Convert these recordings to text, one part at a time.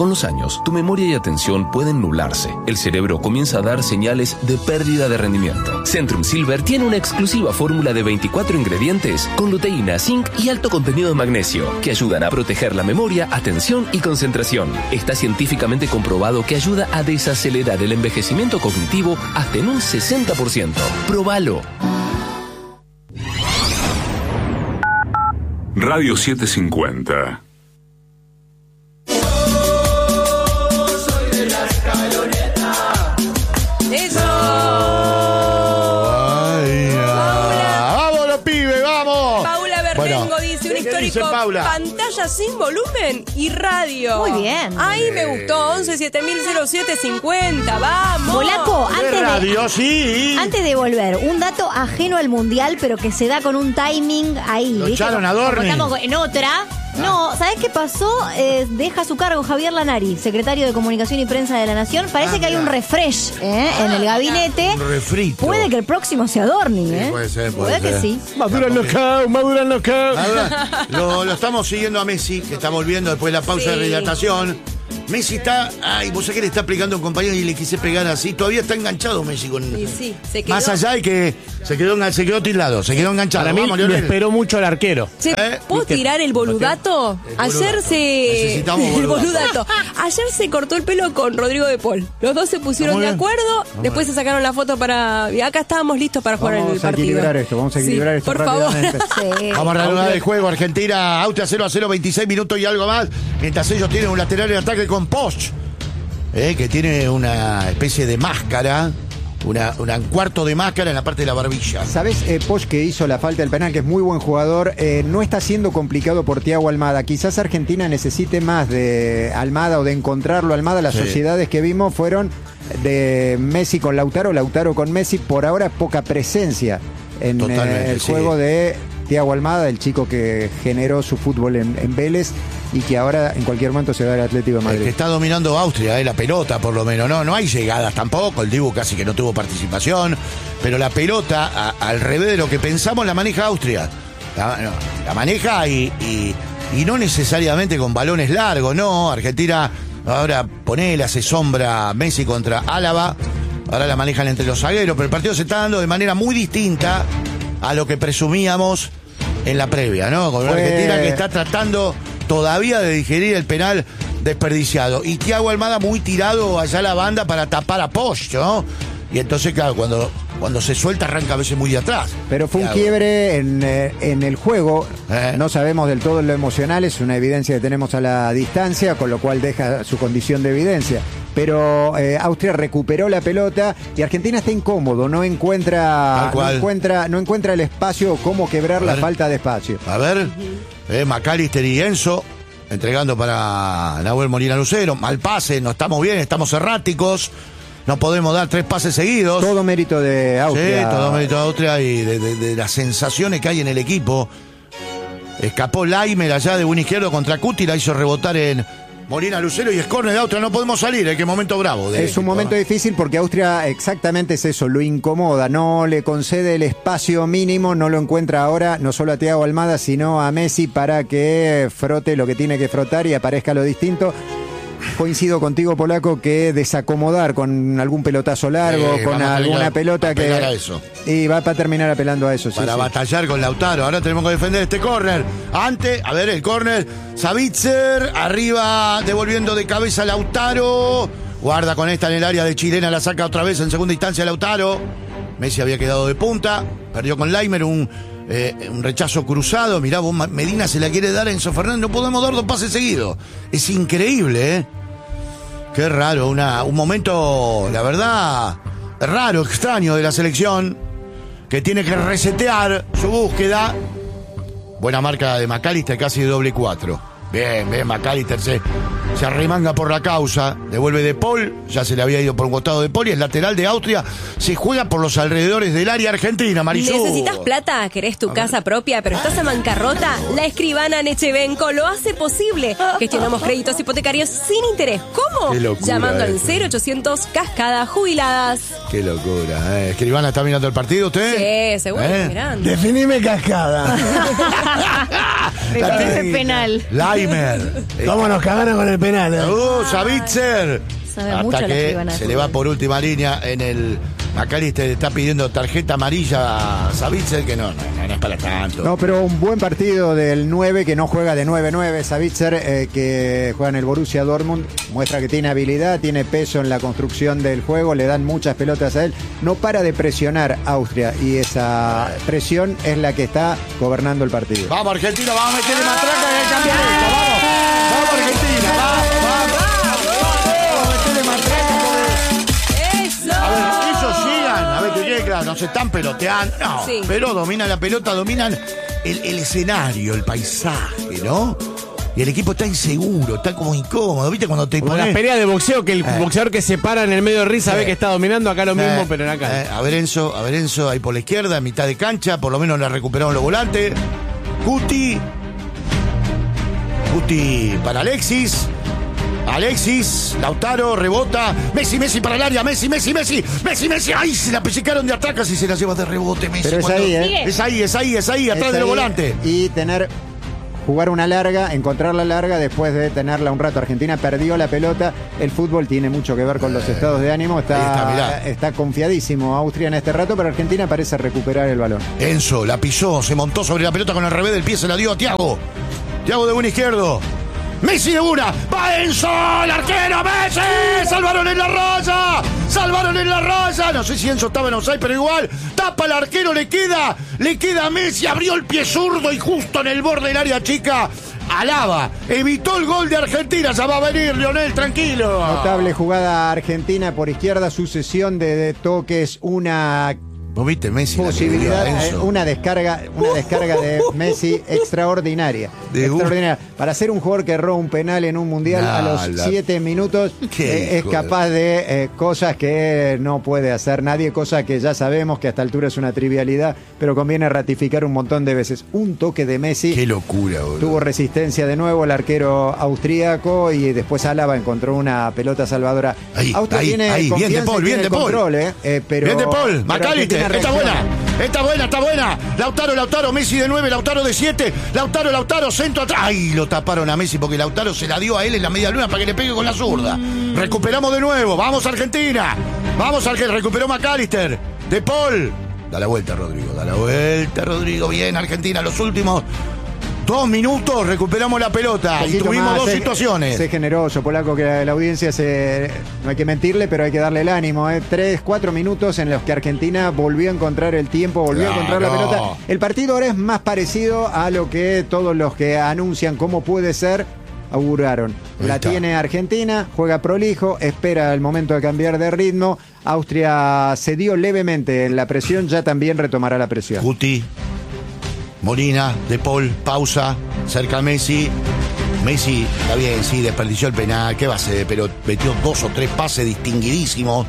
Con los años, tu memoria y atención pueden nublarse. El cerebro comienza a dar señales de pérdida de rendimiento. Centrum Silver tiene una exclusiva fórmula de 24 ingredientes con luteína, zinc y alto contenido de magnesio que ayudan a proteger la memoria, atención y concentración. Está científicamente comprobado que ayuda a desacelerar el envejecimiento cognitivo hasta en un 60%. Probalo. Radio 750. Pantalla sin volumen y radio. Muy bien. Ay, me gustó. 11-7000-0750. Vamos. Polaco, sí. Antes de volver, un dato ajeno al mundial, pero que se da con un timing ahí. Lo echaron a Dorni. Estamos en otra. No, ¿sabés qué pasó? Deja su cargo Javier Lanari, secretario de Comunicación y Prensa de la Nación. Parece que hay un refresh en el gabinete. Un refrito. Puede que el próximo sea Dorni, Sí, puede ser. que sí. Madura el knockout. Lo estamos siguiendo a Messi, que está volviendo después de la pausa de rehidratación. Messi está... Ay, vos sabés que le está aplicando a un compañero y le quise pegar así. Todavía está enganchado Messi con... Sí, se quedó. Más allá de que se quedó tildado, se quedó enganchado. Para mí me esperó mucho el arquero. ¿Puedo tirar el boludato? Necesitamos el boludato. Ayer se cortó el pelo con Rodrigo de Paul. Los dos se pusieron de acuerdo. Después se sacaron la foto para... Acá estábamos listos para jugar el partido. Vamos a equilibrar esto por favor. Vamos a reanudar el juego. Argentina, Austria 0-0, 26 minutos y algo más. Mientras ellos tienen un lateral de ataque con Poch, que tiene una especie de máscara, un cuarto de máscara en la parte de la barbilla. ¿Sabés, Poch, que hizo la falta del penal, que es muy buen jugador? No está siendo complicado por Thiago Almada. Quizás Argentina necesite más de Almada o de encontrarlo. Almada, las sociedades que vimos fueron de Messi con Lautaro, Lautaro con Messi. Por ahora poca presencia en el juego de Thiago Almada, el chico que generó su fútbol en Vélez y que ahora en cualquier momento se va al Atlético de Madrid. El que está dominando Austria, la pelota por lo menos. No hay llegadas tampoco, el Dibu casi que no tuvo participación, pero la pelota, al revés de lo que pensamos, la maneja Austria. La maneja y no necesariamente con balones largos, no. Argentina ahora hace sombra Messi contra Álava, ahora la manejan entre los zagueros, pero el partido se está dando de manera muy distinta a lo que presumíamos en la previa, ¿no? Con una Argentina que está tratando todavía de digerir el penal desperdiciado. Y Thiago Almada muy tirado allá a la banda para tapar a Poch, ¿no? Y entonces, claro, cuando se suelta arranca a veces muy de atrás. Pero fue un quiebre en el juego. No sabemos del todo lo emocional, es una evidencia que tenemos a la distancia, con lo cual deja su condición de evidencia. Pero Austria recuperó la pelota y Argentina está incómodo, no encuentra el espacio, cómo quebrar la falta de espacio. A ver, McAllister y Enzo entregando para Nahuel Molina Lucero. Mal pase, no estamos bien, estamos erráticos. No podemos dar 3 pases seguidos. Todo mérito de Austria. Sí, todo mérito de Austria y de las sensaciones que hay en el equipo. Escapó Laimer allá de buen izquierdo contra Cuti, la hizo rebotar en Molina Lucero y es córner de Austria. No podemos salir, qué momento bravo. Es un momento difícil porque Austria exactamente es eso, lo incomoda, no le concede el espacio mínimo, no lo encuentra ahora, no solo a Thiago Almada, sino a Messi para que frote lo que tiene que frotar y aparezca lo distinto. Coincido contigo, Polaco, que desacomodar con algún pelotazo largo, con alguna pelota que... A eso. Y va a terminar apelando a eso. Para batallar con Lautaro. Ahora tenemos que defender este córner. El córner. Savitzer, arriba, devolviendo de cabeza Lautaro. Guarda con esta en el área de Chilena, la saca otra vez en segunda instancia Lautaro. Messi había quedado de punta, perdió con Laimer un rechazo cruzado. Mirá, vos, Medina se la quiere dar a Enzo Fernández. No podemos dar 2 pases seguidos. Es increíble, ¿eh? Qué raro, un momento, la verdad, raro, extraño de la selección, que tiene que resetear su búsqueda. Buena marca de McAllister, casi de doble 4. Bien, McAllister se arremanga por la causa, devuelve De Paul, ya se le había ido por un costado De Paul y es lateral de Austria, se juega por los alrededores del área argentina, Marisol. ¿Necesitas plata? ¿Querés tu casa propia pero estás en bancarrota? La Escribana Nechevenco lo hace posible. Gestionamos créditos hipotecarios sin interés. ¿Cómo? Qué locura, llamando al 0800 Cascadas Jubiladas. Qué locura, Escribana, ¿está mirando el partido usted? Sí, seguro, mirando. Definime Cascada. Me parece penal. Gamer. ¿Cómo nos cagaron con el penal? Savitzer. Sabe Hasta mucho la que escribana de se le va fútbol. por última línea en el... McAllister está pidiendo tarjeta amarilla a Savitzer, que no es para tanto. No, pero un buen partido del 9 que no juega de 9-9, Savitzer, que juega en el Borussia Dortmund, muestra que tiene habilidad, tiene peso en la construcción del juego, le dan muchas pelotas a él, no para de presionar Austria y esa presión es la que está gobernando el partido. Vamos Argentina, vamos a meterle matraca en el campeonato, vamos Argentina, vamos a meterle matraca. A ver, ellos llegan, a ver que quede claro, nos están peloteando, no, Sí. pero dominan la pelota, dominan el escenario, el paisaje, ¿no? Y el equipo está inseguro, está como incómodo, ¿viste? Cuando te Como pones... las peleas de boxeo, que el boxeador que se para en el medio del ring sabe que está dominando, acá lo mismo, pero en acá. A ver Enzo, ahí por la izquierda, en mitad de cancha, por lo menos la recuperaron los volantes. Guti para Alexis, Lautaro, rebota, Messi para el área, Messi, ay, se la pellizcaron de atrás, casi se la lleva de rebote Messi. Pero es ahí, ¿eh? Es ahí, atrás Es de los ahí, volantes. Y jugar una larga, encontrar la larga después de tenerla un rato. Argentina perdió la pelota. El fútbol tiene mucho que ver con los estados de ánimo. ahí está, mirá. Está confiadísimo Austria en este rato, pero Argentina parece recuperar el balón. Enzo la pisó, se montó sobre la pelota con el revés del pie, se la dio a Thiago de buen izquierdo. Messi de una, va Enzo, el arquero, Messi, salvaron en la raya, no sé si Enzo estaba en offside, pero igual, tapa al arquero, le queda a Messi, abrió el pie zurdo y justo en el borde del área chica, Alaba, evitó el gol de Argentina, ya va a venir Lionel, tranquilo. Notable jugada argentina por izquierda, sucesión de toques, una ¿Vos viste Messi? posibilidad, una descarga de Messi extraordinaria. Extraordinaria. Para ser un jugador que erró un penal en un mundial a los 7 minutos, es capaz de cosas que no puede hacer nadie, cosas que ya sabemos que a esta altura es una trivialidad, pero conviene ratificar un montón de veces. Un toque de Messi. Qué locura, boludo. Tuvo resistencia de nuevo el arquero austríaco y después Álava encontró una pelota salvadora. Austria tiene confianza, bien de Paul, bien de Paul. Control, pero, bien de Paul, McAllister, está reacciona. buena. Lautaro, Messi de 9, Lautaro de 7, Lautaro, centro atrás. Ay, lo taparon a Messi porque Lautaro se la dio a él en la media luna para que le pegue con la zurda. Recuperamos de nuevo, vamos Argentina. Recuperó McAllister, de Paul. Da la vuelta, Rodrigo, bien Argentina, los últimos 2 minutos recuperamos la pelota y tuvimos dos situaciones. Sé generoso, Polaco, que la audiencia no hay que mentirle, pero hay que darle el ánimo. 3-4 minutos en los que Argentina volvió a encontrar el tiempo, volvió a encontrar la pelota. El partido ahora es más parecido a lo que todos los que anuncian cómo puede ser auguraron. La tiene Argentina, juega prolijo, espera el momento de cambiar de ritmo. Austria cedió levemente en la presión, ya también retomará la presión. Guti, Molina, De Paul, pausa, cerca a Messi. Messi, está bien, sí, desperdició el penal, ¿qué va a hacer? Pero metió 2 o 3 pases distinguidísimos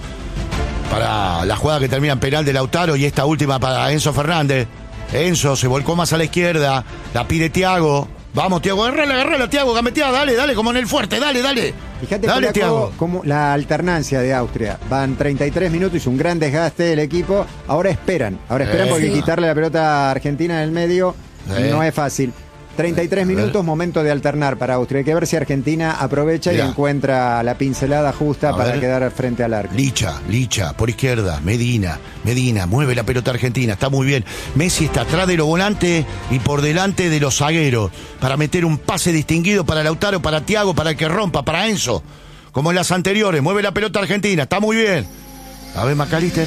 para la jugada que termina en penal de Lautaro y esta última para Enzo Fernández. Enzo se volcó más a la izquierda, la pide Thiago. Vamos, Thiago, agarrala, Thiago, gambetea, dale, como en el fuerte, dale. Fíjate, dale, Thiago, como la alternancia de Austria. Van 33 minutos, hizo un gran desgaste del equipo. Ahora esperan porque quitarle la pelota a Argentina en el medio no es fácil. 33 minutos, momento de alternar para Austria. Hay que ver si Argentina aprovecha y encuentra la pincelada justa para quedar frente al arco. Licha, por izquierda, Medina, mueve la pelota argentina, está muy bien. Messi está atrás de los volantes y por delante de los zagueros para meter un pase distinguido para Lautaro, para Thiago, para el que rompa, para Enzo. Como en las anteriores, mueve la pelota argentina, está muy bien. A ver, McAllister,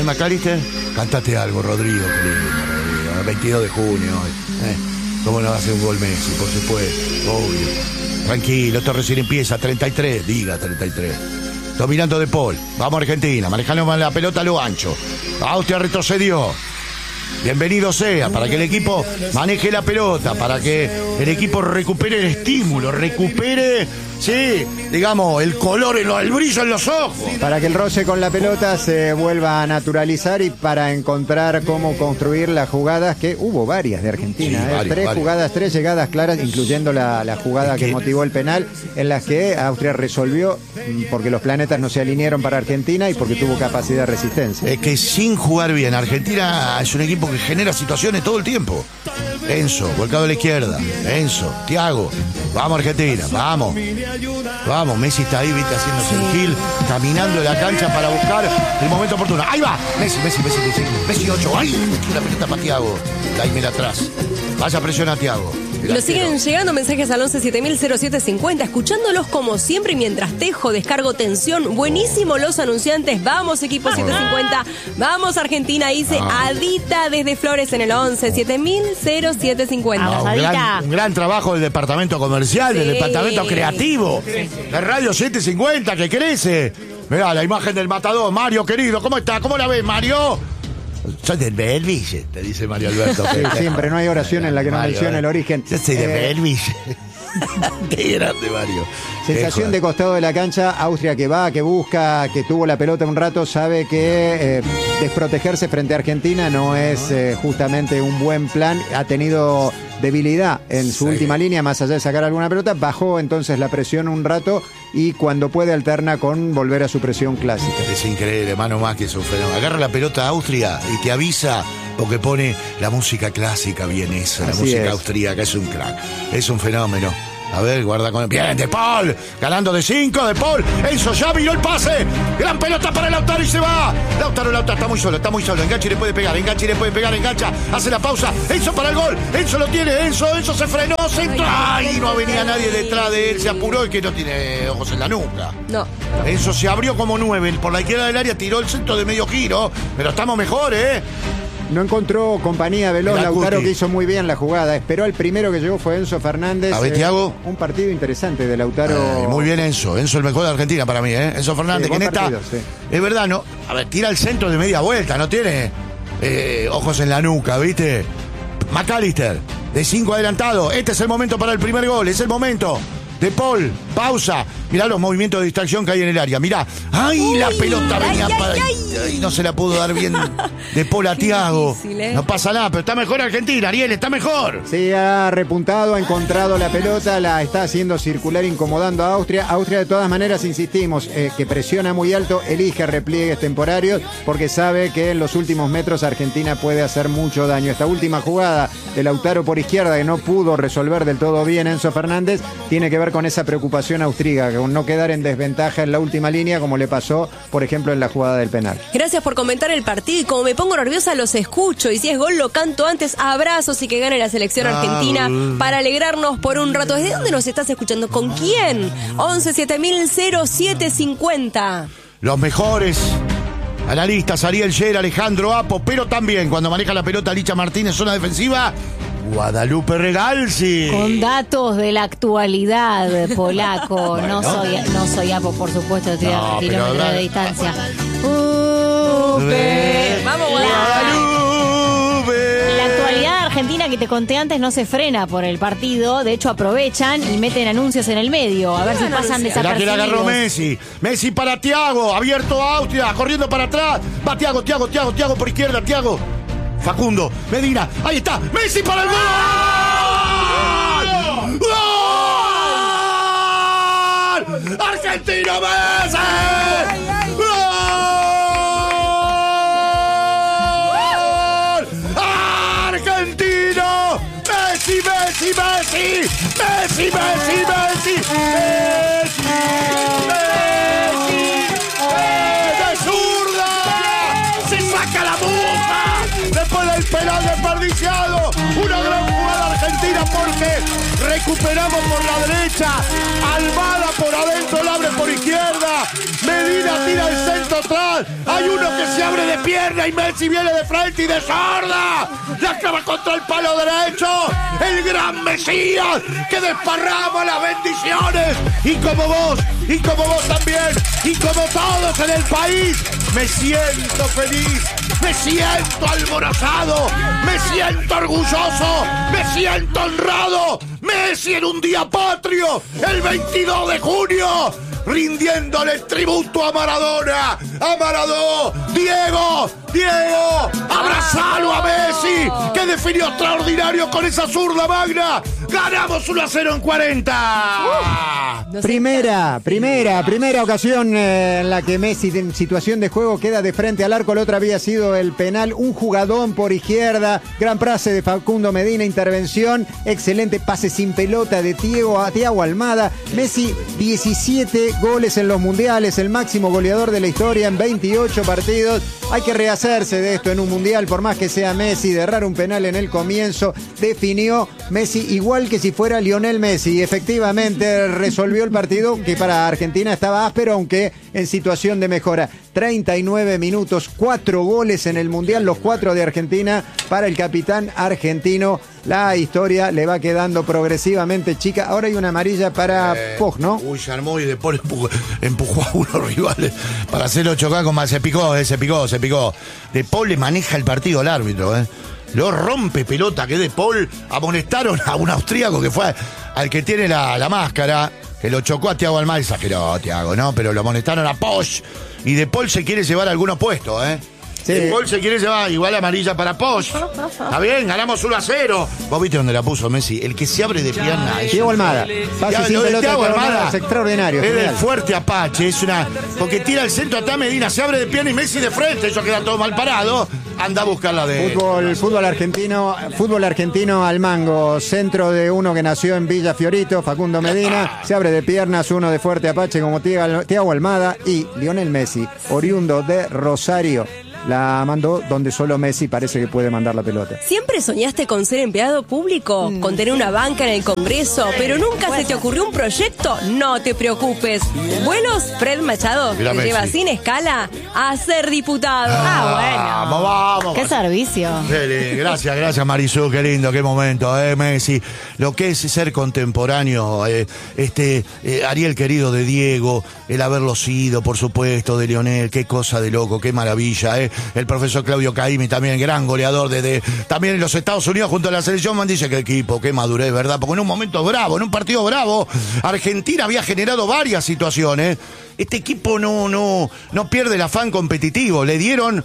cántate algo, Rodrigo, querido, el 22 de junio hoy. ¿Cómo no va a hacer un gol Messi? Por supuesto, obvio. Tranquilo, esto recién empieza, 33, diga 33. Dominando De Paul, vamos Argentina, manejando la pelota a lo ancho. Austria retrocedió. Bienvenido sea, para que el equipo maneje la pelota, para que el equipo recupere el estímulo, digamos, el color, el brillo en los ojos. Para que el roce con la pelota se vuelva a naturalizar y para encontrar cómo construir las jugadas, que hubo varias de Argentina. Sí, varias. 3 llegadas claras, incluyendo la jugada que motivó el penal, en las que Austria resolvió porque los planetas no se alinearon para Argentina y porque tuvo capacidad de resistencia. Es que sin jugar bien, Argentina es un equipo que genera situaciones todo el tiempo. Enzo, volcado a la izquierda. Enzo, Thiago. Vamos Argentina, vamos. Vamos, Messi está ahí, viste, haciéndose el gil, caminando en la cancha para buscar el momento oportuno. Ahí va, Messi 8. ¡Ay! La pelota para Thiago. Ahí mira atrás. Vaya presión a Thiago. Nos siguen llegando mensajes al 11700750, escuchándolos como siempre mientras tejo, descargo tensión. Buenísimo los anunciantes. Vamos, equipo 750. Vamos, Argentina, dice Adita desde Flores en el 11700750. Un gran trabajo del departamento comercial, del departamento creativo. La radio 750 que crece. Mirá la imagen del matador. Mario, querido, ¿cómo está? ¿Cómo la ves, Mario? Soy del Belville, te dice Mario Alberto. Sí, siempre, no hay oración en la que no mencione el origen. Yo soy de Belville. Qué grande, Mario. Sensación de costado de la cancha, Austria que va, que busca, que tuvo la pelota un rato, sabe que desprotegerse frente a Argentina no es justamente un buen plan. Ha tenido debilidad en su última línea, más allá de sacar alguna pelota, bajó entonces la presión un rato y cuando puede alterna con volver a su presión clásica. Es increíble, mano más que es un fenómeno. Agarra la pelota a Austria y te avisa porque pone la música clásica vienesa, la música austríaca, es un crack, es un fenómeno. A ver, guarda con el... Bien, De Paul, ganando de 5, De Paul. Enzo ya miró el pase. Gran pelota para Lautaro y se va. Lautaro está muy solo. Engancha y le puede pegar, engancha. Hace la pausa. Enzo para el gol. Enzo lo tiene. Enzo se frenó, centro. ¡Ay! No venía nadie detrás de él. Se apuró y que no tiene ojos en la nuca. No. Enzo se abrió como 9. Por la izquierda del área tiró el centro de medio giro. Pero estamos mejor, ¿eh? No encontró compañía veloz Lautaro, que hizo muy bien la jugada. Esperó el primero que llegó, fue Enzo Fernández. A ver, Thiago. Un partido interesante de Lautaro. Muy bien Enzo el mejor de Argentina para mí, ¿eh? Enzo Fernández, que neta, es verdad, ¿no? A ver, tira el centro de media vuelta, no tiene ojos en la nuca, ¿viste? McAllister, de 5 adelantado. Este es el momento para el primer gol, es el momento. De Paul, pausa. Mirá los movimientos de distracción que hay en el área. Mirá. ¡Ay, la pelota venía para ahí! No se la pudo dar bien De Paul a Thiago. No pasa nada, pero está mejor Argentina, Ariel, está mejor. Sí, ha repuntado, ha encontrado la pelota, la está haciendo circular, incomodando a Austria. Austria, de todas maneras, insistimos, que presiona muy alto, elige repliegues temporarios, porque sabe que en los últimos metros Argentina puede hacer mucho daño. Esta última jugada de Lautaro por izquierda, que no pudo resolver del todo bien Enzo Fernández, tiene que ver con esa preocupación austríaca, con no quedar en desventaja en la última línea, como le pasó, por ejemplo, en la jugada del penal. Gracias por comentar el partido, y como me pongo nerviosa los escucho, y si es gol lo canto antes. Abrazos y que gane la selección argentina para alegrarnos por un rato. ¿Desde dónde nos estás escuchando? ¿Con quién? 11700750. Los mejores analistas, Ariel Yer, Alejandro Apo, pero también cuando maneja la pelota Licha Martínez, zona defensiva, Guadalupe Regalsi. Con datos de la actualidad, polaco. Bueno. No soy Apo, por supuesto, estoy a kilómetros de distancia. Vamos, Guadalupe. La actualidad argentina que te conté antes no se frena por el partido. De hecho, aprovechan y meten anuncios en el medio. A ver si pasan desapercibidos. Que le agarró Messi. Messi para Thiago. Abierto a Austria. Corriendo para atrás. Va Thiago por izquierda. Thiago. Facundo, Medina, ahí está, Messi para el gol. ¡Gol! ¡Argentino Messi! ¡Gol! ¡Argentino! ¡Messi! ¡De zurda! ¡Se saca la mufa! Después del penal desperdiciado, una gran jugada argentina porque recuperamos por la derecha, Almada por adentro, la abre por izquierda, Medina tira el centro atrás, hay uno que se abre de pierna y Messi viene de frente y de sorda, la clava contra el palo derecho, el gran Mesías que desparrama las bendiciones, y como vos también, y como todos en el país, me siento feliz, me siento alborozado, me siento orgulloso, me siento honrado. Messi en un día patrio, el 22 de junio, rindiéndole tributo a Maradona, Diego, abrazalo a Messi, que definió extraordinario con esa zurda magna. Ganamos 1-0 en 40. No sé Primera ocasión en la que Messi en situación de juego queda de frente al arco. La otra había sido el penal, un jugadón por izquierda, gran pase de Facundo Medina, intervención, excelente pase sin pelota de Thiago Almada. Messi 17 goles en los mundiales, el máximo goleador de la historia en 28 partidos. Hay que rehacerse de esto en un mundial, por más que sea Messi, de errar un penal en el comienzo. Definió Messi igual que si fuera Lionel Messi. Efectivamente resolvió el partido, que para Argentina estaba áspero, aunque en situación de mejora. 39 minutos, 4 goles en el Mundial, los 4 de Argentina para el capitán argentino. La historia le va quedando progresivamente chica. Ahora hay una amarilla para Pog, ¿no? Uy, se armó y después empujó a unos rivales para hacerlo chocar con más. Se picó. De Paul le maneja el partido al árbitro, Lo rompe pelota que De Paul. Amonestaron a un austríaco que fue al que tiene la máscara, que lo chocó a Thiago Almada. Exageró Thiago, ¿no? Pero lo amonestaron a Posch. Y De Paul se quiere llevar algunos puestos, Sí. De Paul se quiere llevar igual amarilla para Posch. Está bien, ganamos 1-0. Vos viste dónde la puso Messi. El que se abre de pierna. Thiago Almada. Pase sin pelota, Thiago Almada es extraordinario. Es genial. del fuerte Apache. Porque tira el centro a Medina, se abre de pierna y Messi de frente. Eso queda todo mal parado. Anda a buscarla de... Fútbol argentino al mango. Centro de uno que nació en Villa Fiorito, Facundo Medina. Se abre de piernas, uno de fuerte Apache como Thiago Almada. Y Lionel Messi, oriundo de Rosario, la mandó donde solo Messi parece que puede mandar la pelota. ¿Siempre soñaste con ser empleado público? ¿Con tener una banca en el Congreso? ¿Pero nunca se te ocurrió un proyecto? No te preocupes. ¿Vuelos? Fred Machado te lleva sin escala a ser diputado. Vamos. Qué servicio. Gracias Marisú, qué lindo, qué momento, Messi. Lo que es ser contemporáneo, Ariel querido de Diego, el haberlo sido, por supuesto, de Lionel, qué cosa de loco, qué maravilla, El profesor Claudio Caimi también, gran goleador también en los Estados Unidos junto a la selección. Man dice, qué equipo, qué madurez, ¿verdad? Porque en un momento bravo, en un partido bravo, Argentina había generado varias situaciones. Este equipo no pierde el afán competitivo. Le dieron,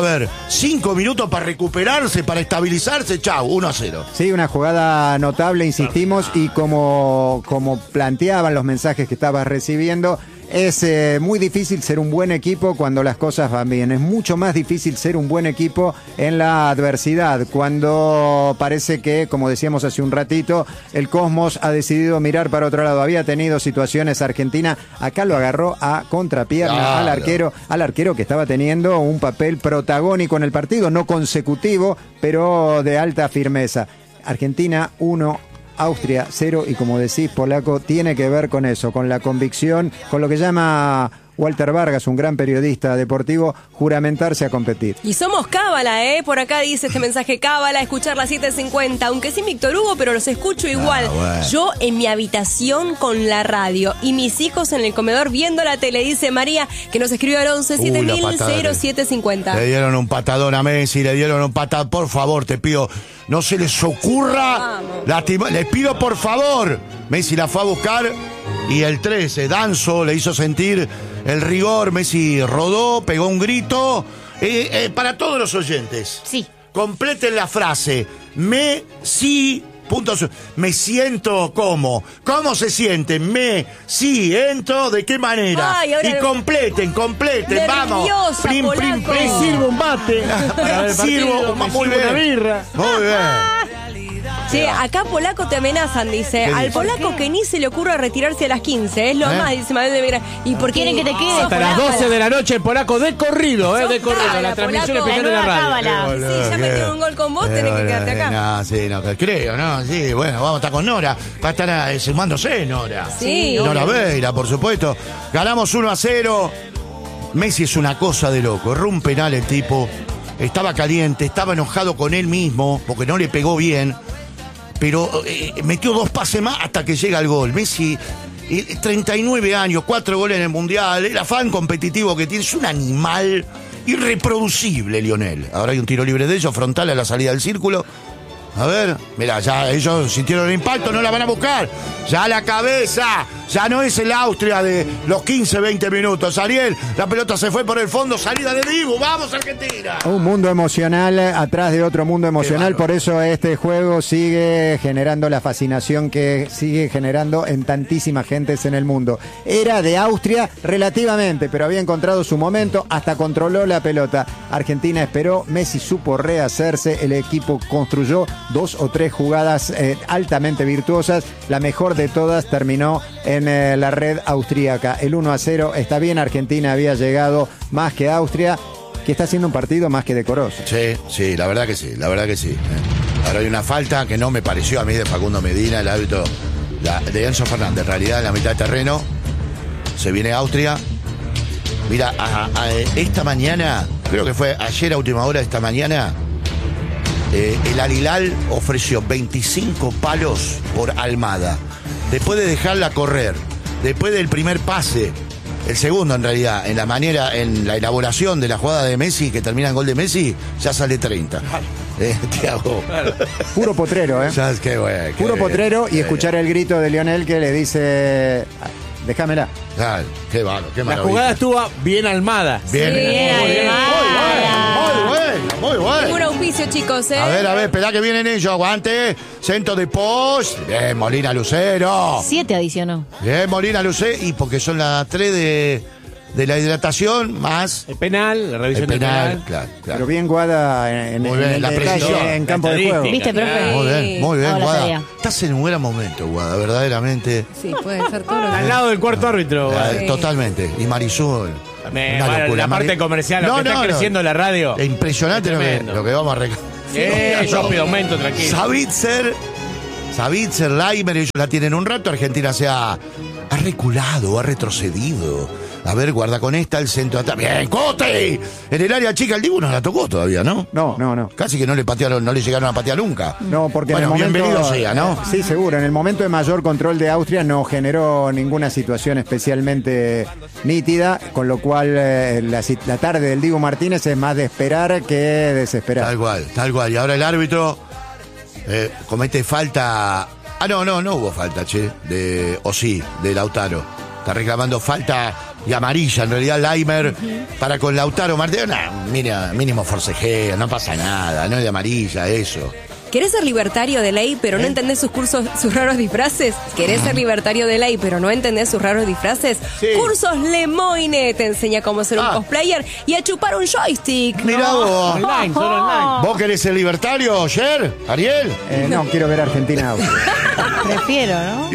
5 minutos para recuperarse, para estabilizarse. Chau, 1-0. Sí, una jugada notable, insistimos, y como planteaban los mensajes que estabas recibiendo, es muy difícil ser un buen equipo cuando las cosas van bien. Es mucho más difícil ser un buen equipo en la adversidad, cuando parece que, como decíamos hace un ratito, el cosmos ha decidido mirar para otro lado. Había tenido situaciones Argentina, acá lo agarró a contrapierna al arquero que estaba teniendo un papel protagónico en el partido, no consecutivo, pero de alta firmeza. Argentina 1, Austria 0, y como decís, Polaco, tiene que ver con eso, con la convicción, con lo que llama Walter Vargas, un gran periodista deportivo, juramentarse a competir. Y somos cábala, por acá dice este mensaje, cábala, escuchar las 7:50, aunque sin Víctor Hugo, pero los escucho igual. Bueno. Yo en mi habitación con la radio y mis hijos en el comedor viendo la tele, dice María, que nos escribió al 11-7000-0750. Le dieron un patadón a Messi, por favor, te pido, no se les ocurra lastimar, les pido por favor. Messi la fue a buscar y el 13, Danzo, le hizo sentir el rigor. Messi rodó, pegó un grito. Para todos los oyentes, sí, completen la frase. Me siento como. ¿Cómo se siente? Me siento, ¿de qué manera? Ay, ahora y completen, vamos. Plim, plim, plim. Sirvo un mate. Muy bien. Una birra. Muy bien. Che, acá Polaco te amenazan, dice. Al Polaco que ni se le ocurra retirarse a las 15, es lo más, dice Mabel de Vera. ¿Y por qué quieren que te quedes? Hasta las 12 de la noche el Polaco de corrido, de corrido. cábala, La transmisión Polaco. especial de la radio. Sí, ya metieron un gol con vos, tenés que quedarte acá. No, creo, ¿no? Sí, bueno, vamos a estar con Nora. Va a estar sumándose Nora. Sí. Nora Veira, por supuesto. Ganamos 1-0. Messi es una cosa de loco. Erró un penal el tipo. Estaba caliente, estaba enojado con él mismo, porque no le pegó bien. Pero metió 2 pases más hasta que llega el gol. Messi, 39 años, 4 goles en el Mundial, el afán competitivo que tiene, es un animal irreproducible, Lionel. Ahora hay un tiro libre de ellos, frontal a la salida del círculo. A ver, mira, ya ellos sintieron el impacto, no la van a buscar. Ya la cabeza, ya no es el Austria de los 15, 20 minutos. Ariel, la pelota se fue por el fondo, salida de Dibu. ¡Vamos, Argentina! Un mundo emocional atrás de otro mundo emocional, por eso este juego sigue generando la fascinación que sigue generando en tantísimas gentes en el mundo. Era de Austria relativamente, pero había encontrado su momento, hasta controló la pelota. Argentina esperó, Messi supo rehacerse, el equipo construyó 2 o 3 jugadas altamente virtuosas, la mejor de todas terminó en la red austríaca. El 1-0 está bien, Argentina había llegado más que Austria, que está haciendo un partido más que decoroso. Sí, la verdad que sí, Ahora hay una falta que no me pareció a mí de Facundo Medina, el árbitro de Enzo Fernández. En realidad, en la mitad de terreno, se viene Austria. Mira, esta mañana, creo que fue ayer a última hora, esta mañana, el Al Hilal ofreció 25 palos por Almada. Después de dejarla correr, después del primer pase, el segundo en realidad, en la elaboración de la jugada de Messi, que termina en gol de Messi, ya sale 30. Thiago. Puro potrero, ¿Sabes qué, güey? Puro potrero y escuchar el grito de Lionel que le dice... Déjamela. Claro, qué malo, qué La jugada estuvo bien armada. Bien, muy bueno. Un auspicio, chicos, A ver, esperá que vienen ellos, aguante. Centro de post. Bien, Molina Lucero. 7 adicionó. Bien, Molina Lucero. Y porque son las 3 de la hidratación más El penal, la revisión el del penal. Claro. Pero bien Guada en Muy bien, el la detalle, precisión. en campo de juego. ¿Viste, profe? Muy bien, Hola, Guada. Tarea. Estás en un gran momento, Guada, verdaderamente. Sí, puede ser todo lo que... Al lado del cuarto árbitro. Totalmente. Y Marisol. Una locura. La parte comercial, lo que está creciendo la radio. Es impresionante lo que vamos a Yo pido aumento, tranquilo. Savitzer, Leimer, ellos la tienen un rato. Argentina ha reculado, ha retrocedido. A ver, guarda con esta, el centro atrás. Bien, Cote. En el área chica el Dibu no la tocó todavía, ¿no? No. Casi que no le llegaron a patear nunca. No, porque bueno, en el momento, bienvenido sea, ¿no? Sí, seguro. En el momento de mayor control de Austria no generó ninguna situación especialmente nítida, con lo cual la tarde del Dibu Martínez es más de esperar que desesperar. Tal cual. Y ahora el árbitro comete falta. No hubo falta, de Lautaro. Está reclamando falta y amarilla, en realidad, Leimer para con Lautaro Martínez. Mínimo forcejeo, no pasa nada, no es de amarilla, eso. ¿Querés ser libertario de ley, pero no entendés sus raros disfraces? ¿Querés ser libertario de ley, pero no entendés sus raros disfraces? Sí. Cursos Lemoine te enseña cómo ser un cosplayer y a chupar un joystick. Mirá vos. Online, solo online. ¿Vos querés ser libertario, Yer? ¿Ariel? No, quiero ver Argentina-Austria. Prefiero, ¿no?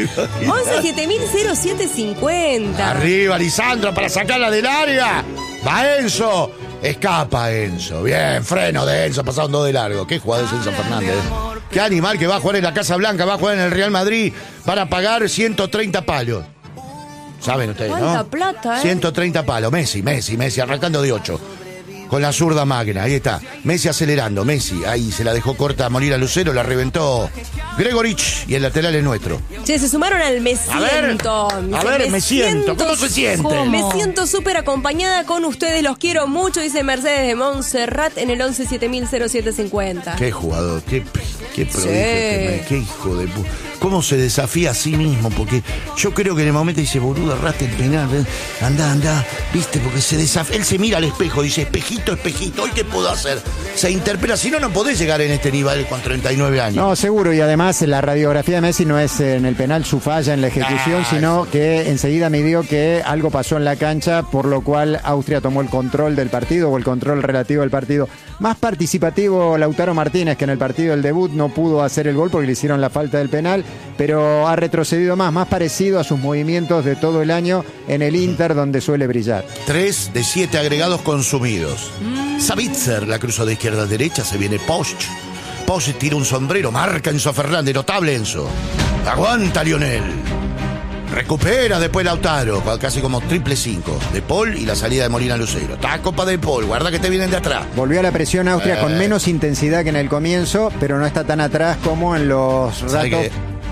11-7000-0750. Arriba, Lisandro, para sacarla del área. Va Enzo. Escapa Enzo. Bien, freno de Enzo. Pasaron 2 de largo. Qué jugador es Enzo Fernández. Qué animal que va a jugar en la Casa Blanca. Va a jugar en el Real Madrid para pagar 130 palos. Saben ustedes, ¿no? ¿Cuánta plata, 130 palos. Messi, arrancando de 8. Con la zurda máquina, ahí está. Messi acelerando, ahí se la dejó corta a Molina Lucero, la reventó Gregorich y el lateral es nuestro. Che, se sumaron al Me Siento. Me siento. ¿Cómo se siente? ¿Cómo? Me siento súper acompañada con ustedes, los quiero mucho, dice Mercedes de Montserrat en el 11-7000-0750. Qué jugador, qué prodigio, qué hijo de puta. Cómo se desafía a sí mismo, porque yo creo que en el momento dice, boludo, erraste el penal, andá, viste, porque se desafía, él se mira al espejo y dice, espejito, ¿hoy qué puedo hacer? Se interpela, si no podés llegar en este nivel con 39 años. No, seguro, y además la radiografía de Messi no es en el penal su falla en la ejecución, sino que enseguida midió que algo pasó en la cancha, por lo cual Austria tomó el control del partido, o el control relativo del partido. Más participativo Lautaro Martínez, que en el partido del debut no pudo hacer el gol porque le hicieron la falta del penal, pero ha retrocedido más parecido a sus movimientos de todo el año en el Inter, donde suele brillar. 3 de 7 agregados consumidos. Savitzer la cruzó de izquierda a derecha, se viene Posch tira un sombrero, marca Enzo Fernández, notable Enzo. Aguanta Lionel. Recupera después Lautaro, casi como 5-5. De Paul y la salida de Molina Lucero. Está copa de Paul, guarda que te vienen de atrás. Volvió a la presión Austria con menos intensidad que en el comienzo, pero no está tan atrás como en los ratos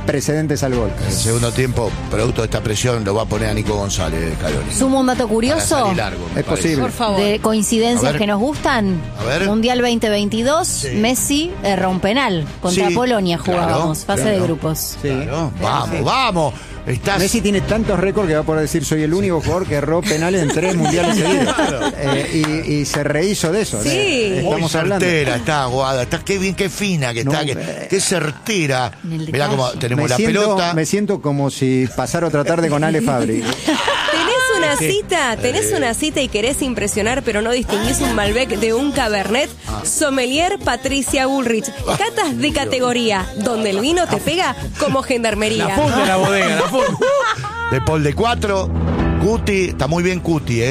precedentes al gol. En el segundo tiempo, producto de esta presión, lo va a poner a Nico González, Scaloni. Sumo un dato curioso. Para salir largo, me Es parece. posible. Por favor. De coincidencias A ver. que nos gustan. A ver. Mundial 2022, Sí. Messi erró un penal. Contra Sí, Polonia jugábamos, claro, fase de claro. grupos. Sí. Claro, vamos, vamos. Estás... Messi tiene tantos récords que va a poder decir soy el único jugador que erró penales en 3 mundiales seguidos. Y se rehizo de eso. Sí. Muy Estamos hablando. certera, está Guada, está qué bien, qué fina que No, está, qué certera. En el Mirá cómo detalle. tenemos la pelota. Me siento como si pasara otra tarde con Ale Fabri. Tenés una cita y querés impresionar, pero no distinguís un Malbec de un Cabernet. Sommelier Patricia Bullrich. Catas de categoría, donde el vino te pega como gendarmería. La funda la bodega, la funda. De Paul de 4, Cuti, está muy bien Cuti,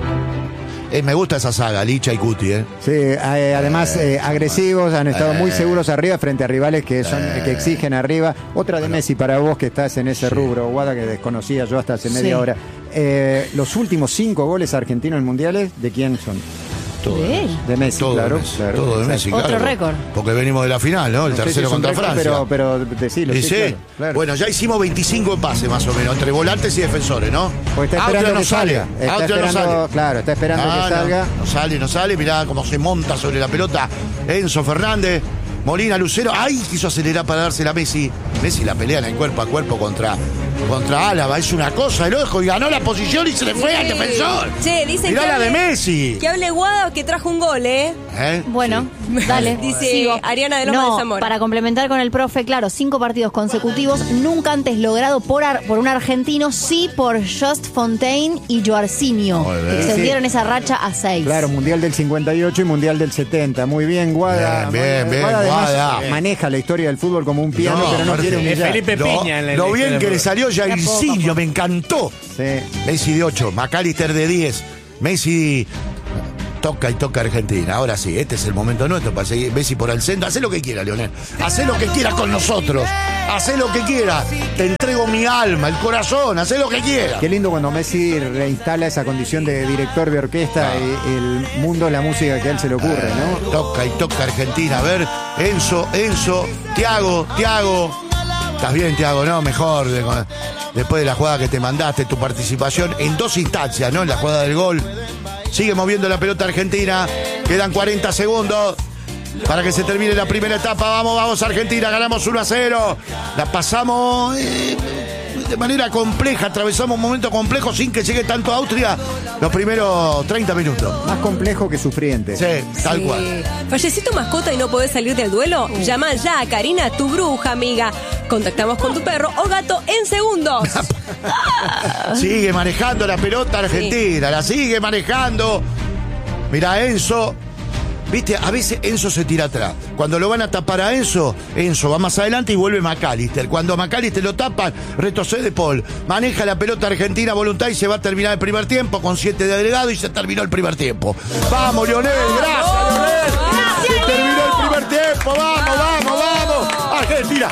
me gusta esa saga, Licha y Cuti, Sí, además agresivos, han estado muy seguros arriba frente a rivales que exigen arriba. Otra de Messi para vos que estás en ese rubro, Guada, que desconocía yo hasta hace media hora. Los últimos 5 goles argentinos en mundiales, ¿de quién son? Todo ¿De él? De Messi, Todo claro. de Messi, claro. todo de Messi, Otro claro. récord. Porque venimos de la final, ¿no? El No sé si tercero es un contra récord, Francia. pero decilo. Y sí, sí. claro, claro. Bueno, ya hicimos 25 pases más o menos, entre volantes y defensores, ¿no? Porque está esperando que salga. Está esperando, claro, está esperando que salga. No sale, mirá cómo se monta sobre la pelota Enzo Fernández, Molina, Lucero. ¡Ay! Quiso acelerar para dársela a Messi. Messi la pelea en el cuerpo a cuerpo contra Álava. Es una cosa, el ojo, y ganó la posición y se le fue al defensor. Che, dicen Mirá que la de hable- Messi. Que hable Guada que trajo un gol, ¿eh? Bueno, dale. Dice Sigo. Ariana de Loma de Zamora. Para complementar con el profe, claro, 5 partidos consecutivos, nunca antes logrado por un argentino, sí por Just Fontaine y Joarcinho, Muy bien. que extendieron esa racha a 6. Claro, Mundial del 58 y Mundial del 70. Muy bien, Guada. Bien, además, Guada. maneja la historia del fútbol como un piano, No, pero no aparte, quiere es humillar. Felipe Piña en la Lo historia bien que del le salió Jairzinho, me encantó. Sí. Messi de 8, McAllister de 10. Messi toca y toca Argentina. Ahora sí, este es el momento nuestro para seguir. Messi por el centro. Hacé lo que quiera, Leonel. Hacé lo que quiera con nosotros. Hacé lo que quiera. Te entrego mi alma, el corazón. Hacé lo que quiera. Qué lindo cuando Messi reinstala esa condición de director de orquesta y el mundo, la música que a él se le ocurre, ¿no? Toca y toca Argentina. A ver, Enzo, Thiago. Estás bien, Thiago, ¿no? Mejor. Después de la jugada que te mandaste, tu participación en 2 instancias, ¿no? En la jugada del gol. Sigue moviendo la pelota Argentina. Quedan 40 segundos para que se termine la primera etapa. Vamos, Argentina. Ganamos 1-0. La pasamos de manera compleja. Atravesamos un momento complejo sin que llegue tanto a Austria los primeros 30 minutos. Más complejo que sufriente. Sí, tal cual. ¿Fallecí tu mascota y no podés salir del duelo? Llama ya a Karina, tu bruja, amiga. Contactamos con tu perro o gato en segundos. Sigue manejando la pelota Argentina, la sigue manejando. Mira, Enzo. Viste, a veces Enzo se tira atrás. Cuando lo van a tapar a Enzo va más adelante y vuelve McAllister. Cuando McAllister lo tapan, retrocede Paul. Maneja la pelota Argentina a voluntad y se va a terminar el primer tiempo con 7 de agregado y se terminó el primer tiempo. ¡Vamos, Lionel! ¡Gracias, Lionel! ¡Se terminó el primer tiempo! ¡Vamos! Argentina,